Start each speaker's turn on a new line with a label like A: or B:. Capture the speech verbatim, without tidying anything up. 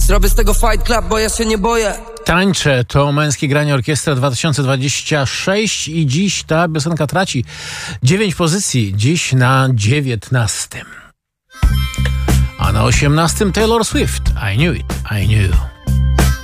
A: Zrobię z tego Fight Club, bo ja się nie boję.
B: Tańczę to Męskie Granie Orkiestra dwa tysiące dwudziesty szósty i dziś ta piosenka traci dziewięć pozycji, dziś na dziewiętnastym. A na osiemnastym Taylor Swift. I knew it, I knew.